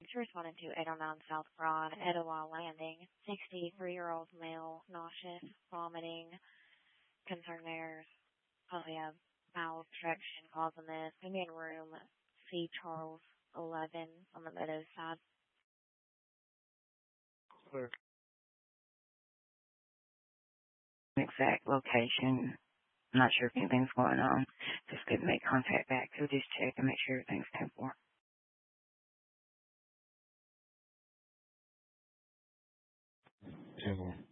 Just responding to 809 South Broad, Etowah Landing. 63-year-old male, nauseous, vomiting, concern there's probably a bowel obstruction causing this. Maybe in room C. Charles 11 on the Meadows side. Clear. Exact location. I'm not sure if anything's going on. Just couldn't make contact back. So just check and make sure everything's 10-4. 10-4.